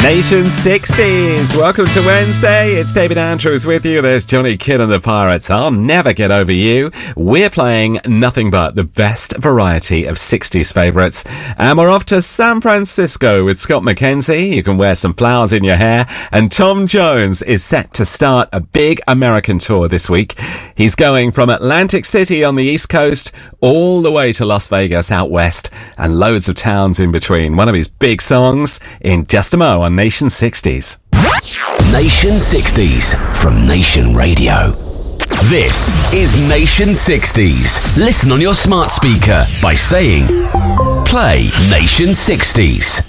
Nation 60s. Welcome to Wednesday. It's David Andrews with you. There's Johnny Kidd and the Pirates. I'll never get over you. We're playing nothing but the best variety of 60s favourites. And we're off to San Francisco with Scott McKenzie. You can wear some flowers in your hair. And Tom Jones is set to start a big American tour this week. He's going from Atlantic City on the East Coast all the way to Las Vegas out west and loads of towns in between. One of his big songs in just a mo on Nation 60s. Nation 60s from Nation Radio. This is Nation 60s. Listen on your smart speaker by saying, play Nation 60s.